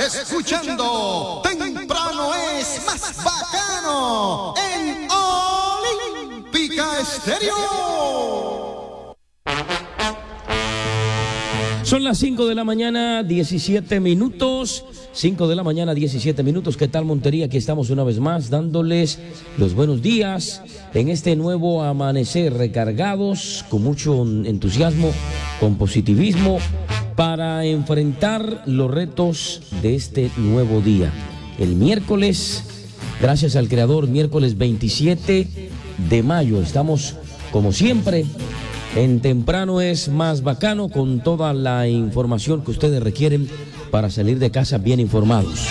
escuchando Temprano es Más Bacano en Olímpica Estéreo. Son las 5 de la mañana, 17 minutos. 5 de la mañana, 17 minutos. ¿Qué tal, Montería? Aquí estamos una vez más dándoles los buenos días en este nuevo amanecer, recargados con mucho entusiasmo, con positivismo, para enfrentar los retos de este nuevo día. El miércoles, gracias al Creador, miércoles 27 de mayo. Estamos, como siempre, en Temprano es Más Bacano, con toda la información que ustedes requieren para salir de casa bien informados.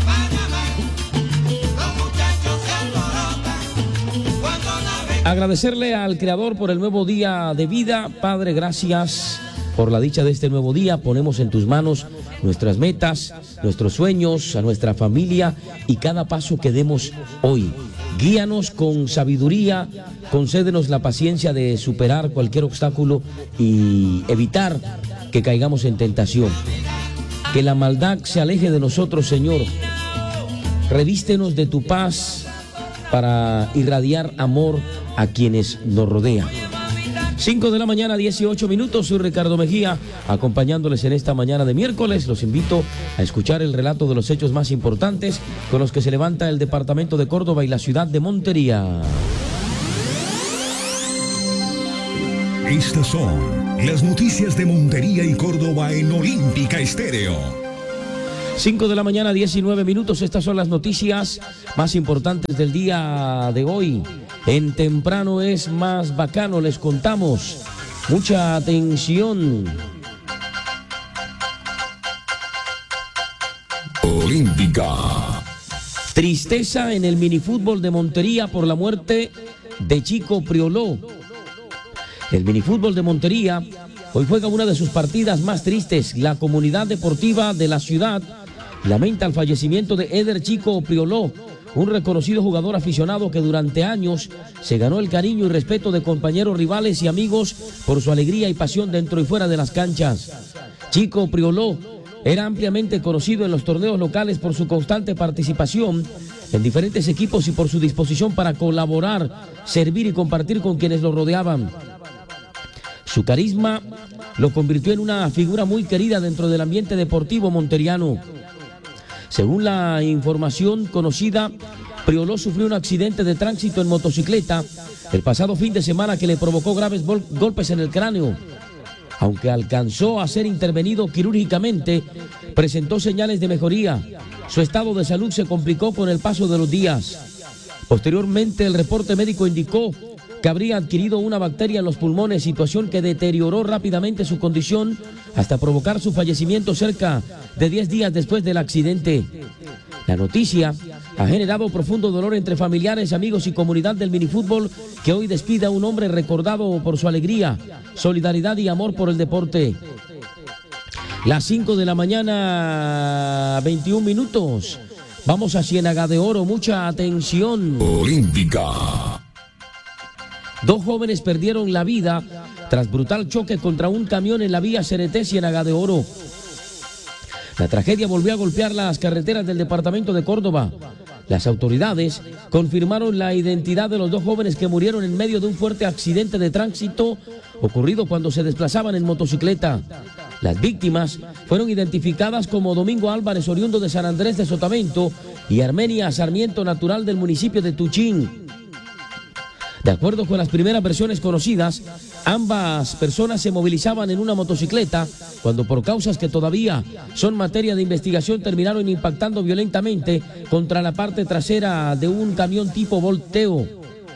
Agradecerle al Creador por el nuevo día de vida. Padre, gracias por la dicha de este nuevo día. Ponemos en tus manos nuestras metas, nuestros sueños, a nuestra familia y cada paso que demos hoy. Guíanos con sabiduría, concédenos la paciencia de superar cualquier obstáculo y evitar que caigamos en tentación. Que la maldad se aleje de nosotros, Señor. Revístenos de tu paz para irradiar amor a quienes nos rodean. 5 de la mañana, 18 minutos. Soy Ricardo Mejía, acompañándoles en esta mañana de miércoles. Los invito a escuchar el relato de los hechos más importantes con los que se levanta el departamento de Córdoba y la ciudad de Montería. Estas son las noticias de Montería y Córdoba en Olímpica Estéreo. 5 de la mañana, 19 minutos. Estas son las noticias más importantes del día de hoy. En Temprano es Más Bacano les contamos. Mucha atención. Olímpica. Tristeza en el minifútbol de Montería por la muerte de Chico Prioló. El minifútbol de Montería hoy juega una de sus partidas más tristes. La comunidad deportiva de la ciudad lamenta el fallecimiento de Eder Chico Prioló, un reconocido jugador aficionado que durante años se ganó el cariño y respeto de compañeros, rivales y amigos por su alegría y pasión dentro y fuera de las canchas. Chico Prioló era ampliamente conocido en los torneos locales por su constante participación en diferentes equipos y por su disposición para colaborar, servir y compartir con quienes lo rodeaban. Su carisma lo convirtió en una figura muy querida dentro del ambiente deportivo monteriano. Según la información conocida, Prioló sufrió un accidente de tránsito en motocicleta el pasado fin de semana que le provocó graves golpes en el cráneo. Aunque alcanzó a ser intervenido quirúrgicamente, presentó señales de mejoría. Su estado de salud se complicó con el paso de los días. Posteriormente, el reporte médico indicó que habría adquirido una bacteria en los pulmones, situación que deterioró rápidamente su condición hasta provocar su fallecimiento cerca de 10 días después del accidente. La noticia ha generado profundo dolor entre familiares, amigos y comunidad del minifútbol, que hoy despide a un hombre recordado por su alegría, solidaridad y amor por el deporte. Las 5 de la mañana, 21 minutos. Vamos a Ciénaga de Oro, mucha atención. Olímpica. 2 jóvenes perdieron la vida tras brutal choque contra un camión en la vía Cereté, Ciénaga de Oro. La tragedia volvió a golpear las carreteras del departamento de Córdoba. Las autoridades confirmaron la identidad de los 2 jóvenes que murieron en medio de un fuerte accidente de tránsito ocurrido cuando se desplazaban en motocicleta. Las víctimas fueron identificadas como Domingo Álvarez, oriundo de San Andrés de Sotavento, y Armenia Sarmiento, natural del municipio de Tuchín. De acuerdo con las primeras versiones conocidas, ambas personas se movilizaban en una motocicleta cuando, por causas que todavía son materia de investigación, terminaron impactando violentamente contra la parte trasera de un camión tipo volteo.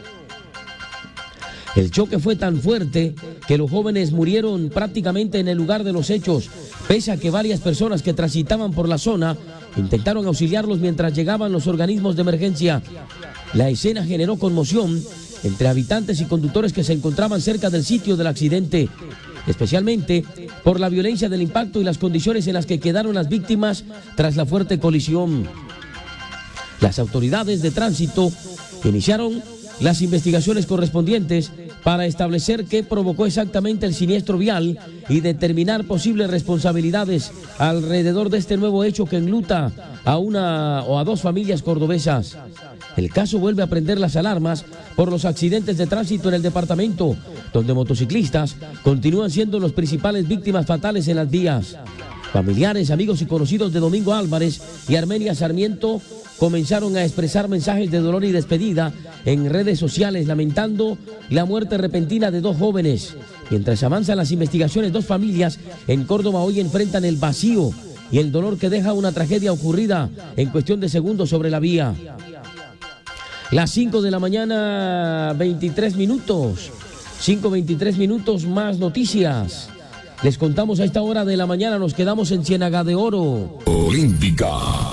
El choque fue tan fuerte que los jóvenes murieron prácticamente en el lugar de los hechos, pese a que varias personas que transitaban por la zona intentaron auxiliarlos mientras llegaban los organismos de emergencia. La escena generó conmoción entre habitantes y conductores que se encontraban cerca del sitio del accidente, especialmente por la violencia del impacto y las condiciones en las que quedaron las víctimas tras la fuerte colisión. Las autoridades de tránsito iniciaron las investigaciones correspondientes para establecer qué provocó exactamente el siniestro vial y determinar posibles responsabilidades alrededor de este nuevo hecho que enluta a una o a dos familias cordobesas. El caso vuelve a prender las alarmas por los accidentes de tránsito en el departamento, donde motociclistas continúan siendo los principales víctimas fatales en las vías. Familiares, amigos y conocidos de Domingo Álvarez y Armenia Sarmiento comenzaron a expresar mensajes de dolor y despedida en redes sociales, lamentando la muerte repentina de dos jóvenes. Mientras avanzan las investigaciones, dos familias en Córdoba hoy enfrentan el vacío y el dolor que deja una tragedia ocurrida en cuestión de segundos sobre la vía. Las 5 de la mañana, 23 minutos. 5:23 minutos, más noticias. Les contamos a esta hora de la mañana, nos quedamos en Ciénaga de Oro. Olímpica.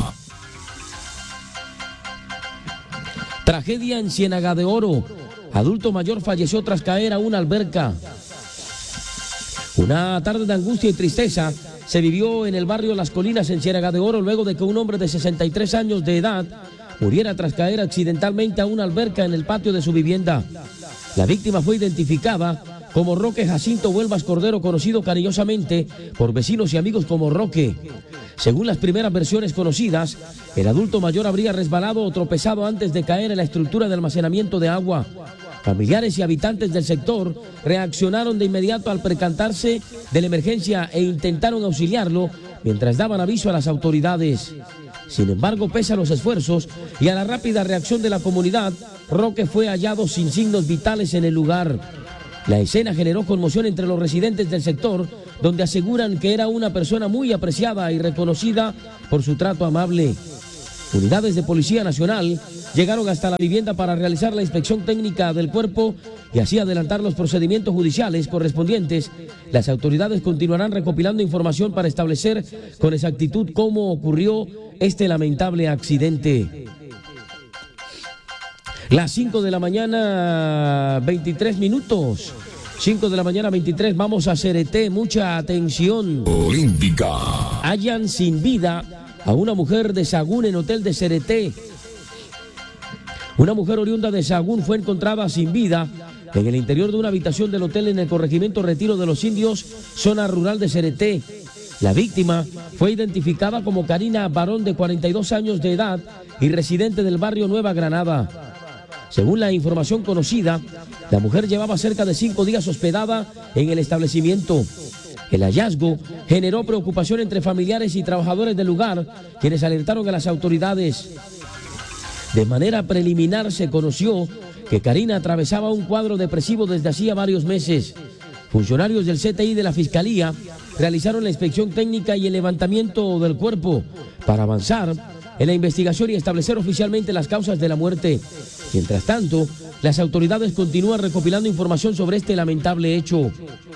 Tragedia en Ciénaga de Oro. Adulto mayor falleció tras caer a una alberca. Una tarde de angustia y tristeza se vivió en el barrio Las Colinas en Ciénaga de Oro luego de que un hombre de 63 años de edad muriera tras caer accidentalmente a una alberca en el patio de su vivienda. La víctima fue identificada como Roque Jacinto Huelvas Cordero, conocido cariñosamente por vecinos y amigos como Roque. Según las primeras versiones conocidas, el adulto mayor habría resbalado o tropezado antes de caer en la estructura de almacenamiento de agua. Familiares y habitantes del sector reaccionaron de inmediato al percatarse de la emergencia e intentaron auxiliarlo mientras daban aviso a las autoridades. Sin embargo, pese a los esfuerzos y a la rápida reacción de la comunidad, Roque fue hallado sin signos vitales en el lugar. La escena generó conmoción entre los residentes del sector, donde aseguran que era una persona muy apreciada y reconocida por su trato amable. Unidades de Policía Nacional llegaron hasta la vivienda para realizar la inspección técnica del cuerpo y así adelantar los procedimientos judiciales correspondientes. Las autoridades continuarán recopilando información para establecer con exactitud cómo ocurrió este lamentable accidente. Las 5 de la mañana, 23 minutos. 5 de la mañana, 23. Vamos a Cereté. Mucha atención. Olímpica. Hallan sin vida a una mujer de Sagún en hotel de Cereté. Una mujer oriunda de Sagún fue encontrada sin vida en el interior de una habitación del hotel en el corregimiento Retiro de los Indios, zona rural de Cereté. La víctima fue identificada como Karina Barón, de 42 años de edad y residente del barrio Nueva Granada. Según la información conocida, la mujer llevaba cerca de 5 días hospedada en el establecimiento. El hallazgo generó preocupación entre familiares y trabajadores del lugar, quienes alertaron a las autoridades. De manera preliminar se conoció que Karina atravesaba un cuadro depresivo desde hacía varios meses. Funcionarios del CTI de la Fiscalía realizaron la inspección técnica y el levantamiento del cuerpo para avanzar en la investigación y establecer oficialmente las causas de la muerte. Mientras tanto, las autoridades continúan recopilando información sobre este lamentable hecho.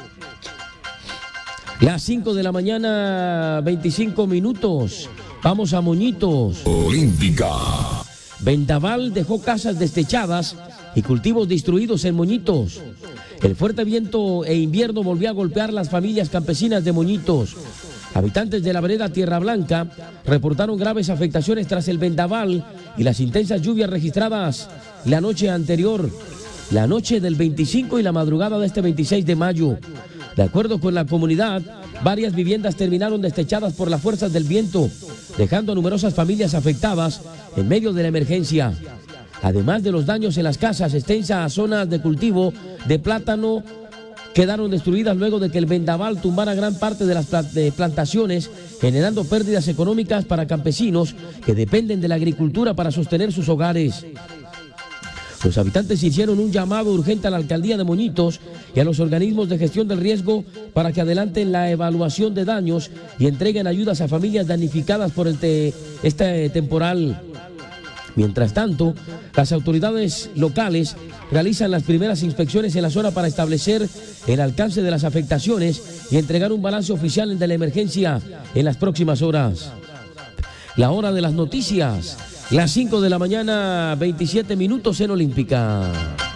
Las 5 de la mañana, 25 minutos. Vamos a Moñitos. Olímpica. Vendaval dejó casas destechadas y cultivos destruidos en Moñitos. El fuerte viento e invierno volvió a golpear las familias campesinas de Moñitos. Habitantes de la vereda Tierra Blanca reportaron graves afectaciones tras el vendaval y las intensas lluvias registradas la noche anterior, la noche del 25 y la madrugada de este 26 de mayo. De acuerdo con la comunidad, varias viviendas terminaron destechadas por las fuerzas del viento, dejando a numerosas familias afectadas en medio de la emergencia. Además de los daños en las casas, extensas zonas de cultivo de plátano quedaron destruidas luego de que el vendaval tumbara gran parte de las plantaciones, generando pérdidas económicas para campesinos que dependen de la agricultura para sostener sus hogares. Los habitantes hicieron un llamado urgente a la alcaldía de Moñitos y a los organismos de gestión del riesgo para que adelanten la evaluación de daños y entreguen ayudas a familias damnificadas por este temporal. Mientras tanto, las autoridades locales realizan las primeras inspecciones en la zona para establecer el alcance de las afectaciones y entregar un balance oficial de la emergencia en las próximas horas. La hora de las noticias, las 5 de la mañana, 27 minutos en Olímpica.